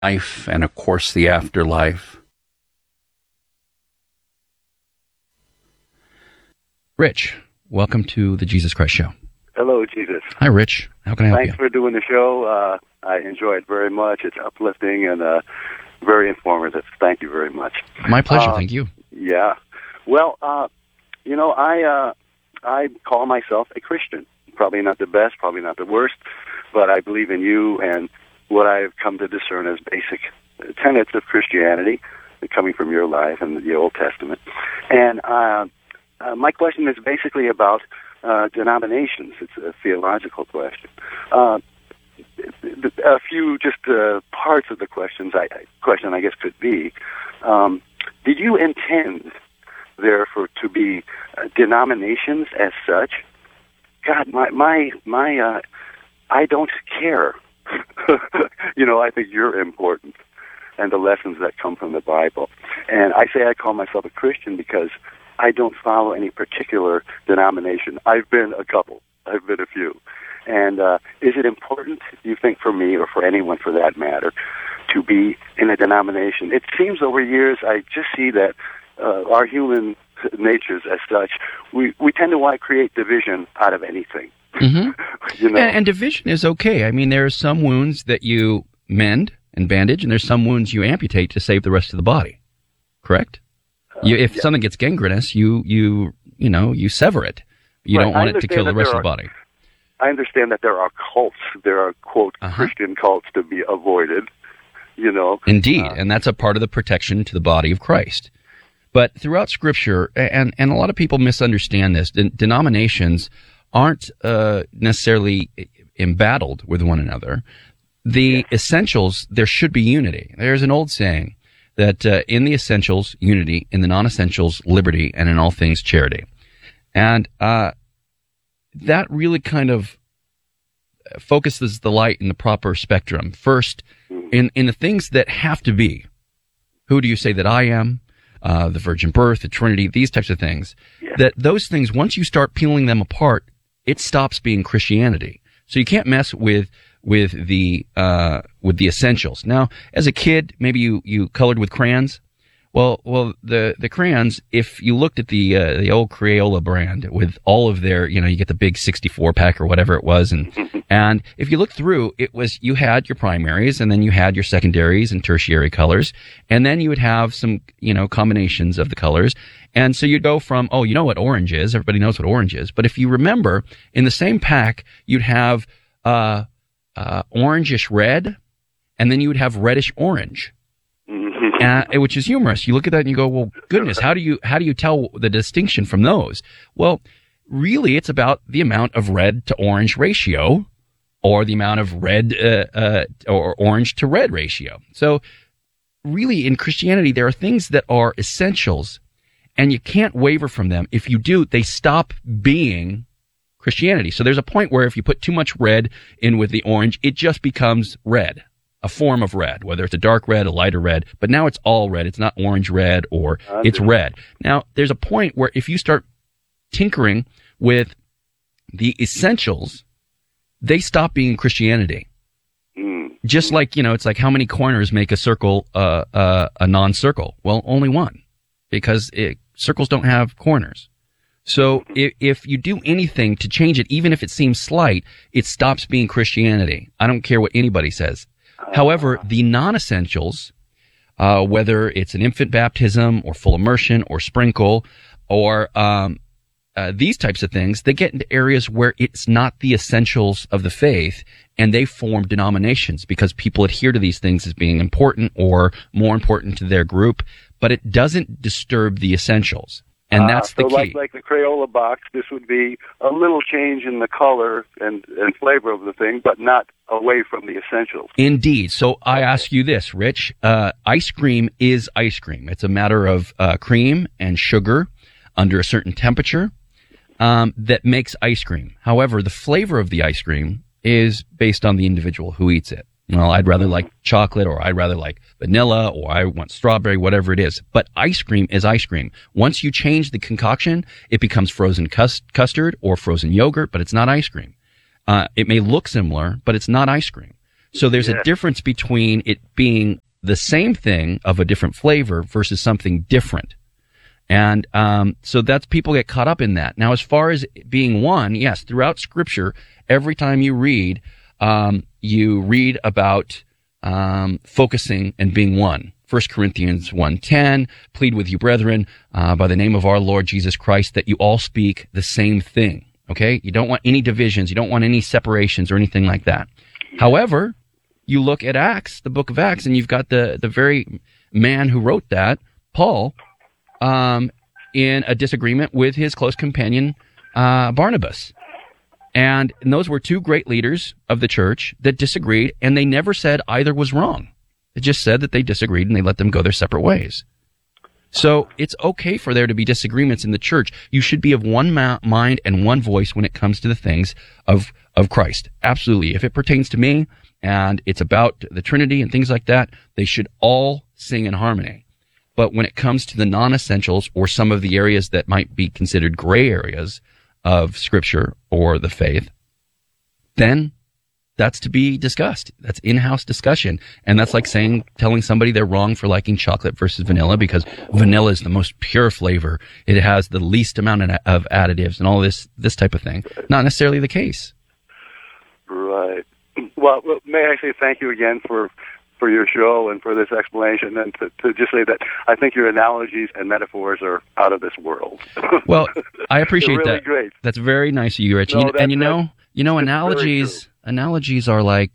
life and, of course, the afterlife. Rich, welcome to the Jesus Christ Show. Hello, Jesus. Hi, Rich. How can I help you? Thanks for doing the show. I enjoy it very much. It's uplifting and very informative. Thank you very much. My pleasure. Thank you. Yeah. Well, I call myself a Christian. Probably not the best, probably not the worst, but I believe in you and what I've come to discern as basic tenets of Christianity coming from your life and the Old Testament. And my question is basically about denominations. It's a theological question. A few parts of the question, I guess, could be, did you intend there to be denominations as such? God, I don't care. I think you're important, and the lessons that come from the Bible. And I say I call myself a Christian because I don't follow any particular denomination. I've been a couple. I've been a few. And is it important, you think, for me or for anyone for that matter, to be in a denomination? It seems over years I just see that our human natures as such, we tend to want to create division out of anything. Mm-hmm. And division is okay. I mean, there are some wounds that you mend and bandage, and there's some wounds you amputate to save the rest of the body. Correct? If something gets gangrenous, you sever it. You don't want it to kill the rest of the body. I understand that there are cults. There are, quote, Christian cults to be avoided, Indeed, and that's a part of the protection to the body of Christ. But throughout Scripture, and a lot of people misunderstand this, denominations aren't necessarily embattled with one another. The essentials, there should be unity. There's an old saying that in the essentials, unity, in the non-essentials, liberty, and in all things, charity. And that really kind of focuses the light in the proper spectrum. First, in the things that have to be. Who do you say that I am? The virgin birth, the Trinity, these types of things. Yeah. That those things, once you start peeling them apart, it stops being Christianity. So you can't mess with the essentials. Now, as a kid, maybe you colored with crayons. Well, the crayons, if you looked at the old Crayola brand with all of their, you get the big 64 pack or whatever it was, and if you look through, you had your primaries, and then you had your secondaries and tertiary colors, and then you would have some, combinations of the colors, and so you'd go from, you know what orange is, everybody knows what orange is, but if you remember, in the same pack, you'd have orangish red, and then you would have reddish orange. Which is humorous. You look at that and you go, well, goodness, how do you tell the distinction from those? Well, really, it's about the amount of red to orange ratio, or the amount of red or orange to red ratio. So, really, in Christianity, there are things that are essentials, and you can't waver from them. If you do, they stop being Christianity. So there's a point where if you put too much red in with the orange, it just becomes red. A form of red, whether it's a dark red, a lighter red, but now it's all red. It's not orange red or it's red. Now, there's a point where if you start tinkering with the essentials, they stop being Christianity. Just like, it's like how many corners make a circle a non-circle? Well, only one, because circles don't have corners. So if you do anything to change it, even if it seems slight, it stops being Christianity. I don't care what anybody says. However, the non-essentials, whether it's an infant baptism or full immersion or sprinkle or these types of things, they get into areas where it's not the essentials of the faith, and they form denominations because people adhere to these things as being important or more important to their group, but it doesn't disturb the essentials. And that's the key. Like the Crayola box, this would be a little change in the color and flavor of the thing, but not away from the essentials. Indeed. So I ask you this, Rich. Ice cream is ice cream. It's a matter of cream and sugar under a certain temperature that makes ice cream. However, the flavor of the ice cream is based on the individual who eats it. Well, I'd rather like chocolate, or I'd rather like vanilla, or I want strawberry, whatever it is. But ice cream is ice cream. Once you change the concoction, it becomes frozen custard or frozen yogurt, but it's not ice cream. It may look similar, but it's not ice cream. So there's a difference between it being the same thing of a different flavor versus something different. And so that's, people get caught up in that. Now, as far as being one, yes, throughout Scripture, every time you read about focusing and being one. 1 Corinthians 1:10, plead with you, brethren, by the name of our Lord Jesus Christ, that you all speak the same thing. Okay? You don't want any divisions. You don't want any separations or anything like that. However, you look at Acts, the book of Acts, and you've got the very man who wrote that, Paul, in a disagreement with his close companion, Barnabas. And those were two great leaders of the church that disagreed, and they never said either was wrong. It just said that they disagreed, and they let them go their separate ways. So it's okay for there to be disagreements in the church. You should be of one mind and one voice when it comes to the things of Christ. Absolutely. If it pertains to me and it's about the Trinity and things like that, they should all sing in harmony. But when it comes to the non-essentials or some of the areas that might be considered gray areas of Scripture or the faith, then that's to be discussed. That's in-house discussion. And that's like telling somebody they're wrong for liking chocolate versus vanilla, because vanilla is the most pure flavor. It has the least amount of additives and all this type of thing. Not necessarily the case. Right. Well, may I say thank you again for your show and for this explanation, and to just say that I think your analogies and metaphors are out of this world. Well, I appreciate really that. Great. That's very nice of you, Rich. No, Analogies are like,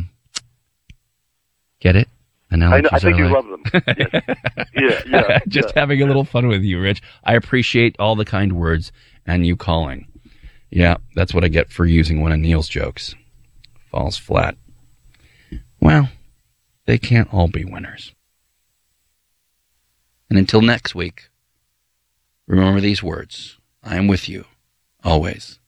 get it? Analogies I think are you like, love them. Yeah. Just having a little fun with you, Rich. I appreciate all the kind words and you calling. Yeah, that's what I get for using one of Neil's jokes. Falls flat. Well, they can't all be winners. And until next week, remember these words. I am with you, always.